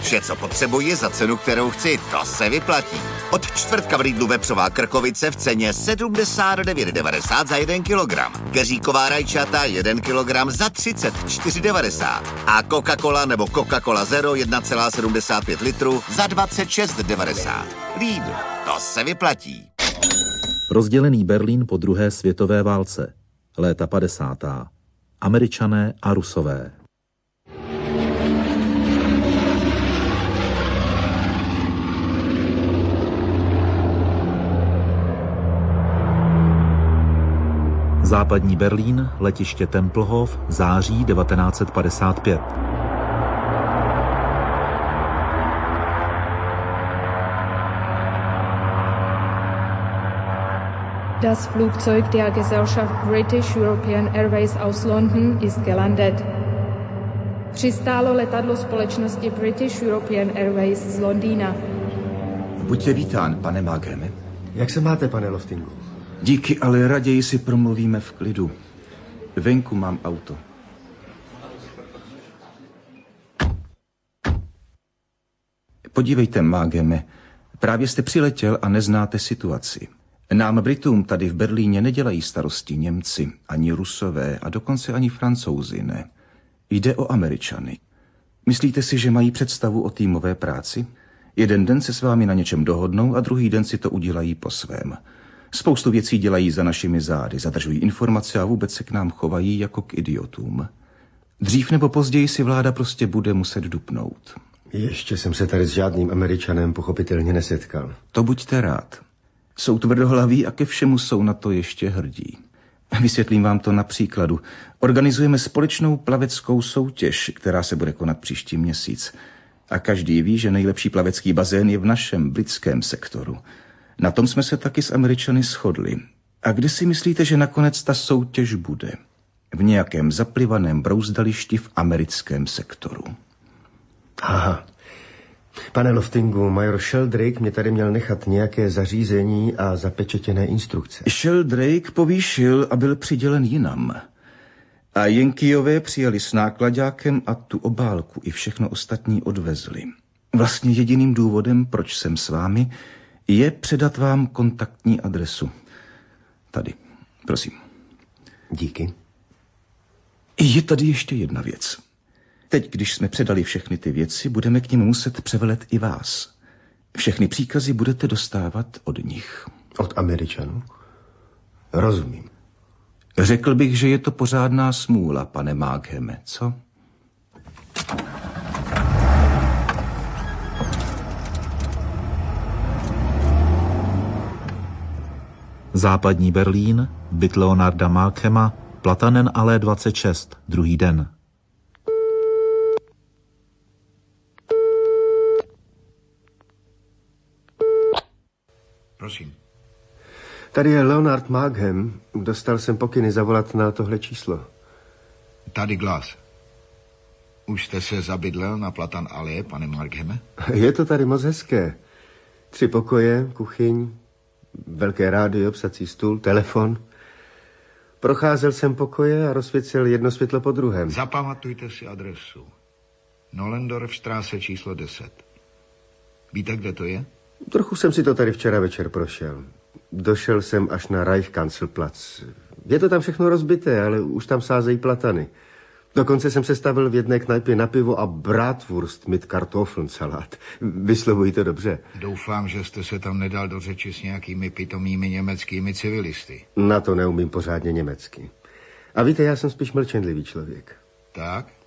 Vše, co potřebuji za cenu, kterou chci, to se vyplatí. Od čtvrtka v Lidlu vepřová krkovice v ceně 79,90 za 1 kilogram. Keříková rajčata 1 kilogram za 34,90. A Coca-Cola nebo Coca-Cola Zero 1,75 litru za 26,90. Lidl, to se vyplatí. Rozdělený Berlín po druhé světové válce. Léta 50. Američané a Rusové. Západní Berlín, letiště Tempelhof, září 1955. Das Flugzeug der Gesellschaft British European Airways aus London ist gelandet. Přistálo letadlo společnosti British European Airways z Londýna. Buďte vítán, pane Maagheme. Jak se máte, pane Loftingu? Díky, ale raději si promluvíme v klidu. Venku mám auto. Podívejte, Maagheme, právě jste přiletěl a neznáte situaci. Nám Britům tady v Berlíně nedělají starosti Němci, ani Rusové a dokonce ani Francouzi ne. Jde o Američany. Myslíte si, že mají představu o týmové práci? Jeden den se s vámi na něčem dohodnou a druhý den si to udělají po svém. Spoustu věcí dělají za našimi zády, zadržují informace a vůbec se k nám chovají jako k idiotům. Dřív nebo později si vláda prostě bude muset dupnout. Ještě jsem se tady s žádným Američanem pochopitelně nesetkal. To buďte rád. Jsou tvrdohlaví a ke všemu jsou na to ještě hrdí. Vysvětlím vám to na příkladu. Organizujeme společnou plaveckou soutěž, která se bude konat příští měsíc. A každý ví, že nejlepší plavecký bazén je v našem britském sektoru. Na tom jsme se taky s Američany shodli. A kde si myslíte, že nakonec ta soutěž bude? V nějakém zaplivaném brouzdališti v americkém sektoru. Aha. Pane Loftingu, major Sheldrake mě tady měl nechat nějaké zařízení a zapečetěné instrukce. Sheldrake povýšil a byl přidělen jinam. A Yankeeové přijeli s náklaďákem a tu obálku i všechno ostatní odvezli. Vlastně jediným důvodem, proč jsem s vámi, je předat vám kontaktní adresu. Tady, prosím. Díky. Je tady ještě jedna věc. Teď, když jsme předali všechny ty věci, budeme k nim muset převelet i vás. Všechny příkazy budete dostávat od nich. Od Američanů? Rozumím. Řekl bych, že je to pořádná smůla, pane Maagheme, co? Západní Berlín, byt Leonarda Maaghema, Platanen-Allee 26, druhý den. Prosím. Tady je Leonard Maaghem. Dostal jsem pokyny zavolat na tohle číslo. Tady Glass. Už jste se zabydlel na Platan-Allee, pane Maagheme? Je to tady moc hezké. 3 pokoje, kuchyň, velké rádio, psací stůl, telefon. Procházel jsem pokoje a rozsvícel jedno světlo po druhém. Zapamatujte si adresu. Nollendorfstraße číslo 10. Víte, kde to je? Trochu jsem si to tady včera večer prošel. Došel jsem až na Reichskanzlerplatz. Je to tam všechno rozbité, ale už tam sázejí platany. Dokonce jsem se stavil v jedné knajpě na pivo a bratwurst mit Kartoffelsalat. Vyslovuji to dobře. Doufám, že jste se tam nedal do řeči s nějakými pitomými německými civilisty. Na to neumím pořádně německy. A víte, já jsem spíš mlčenlivý člověk. Tak?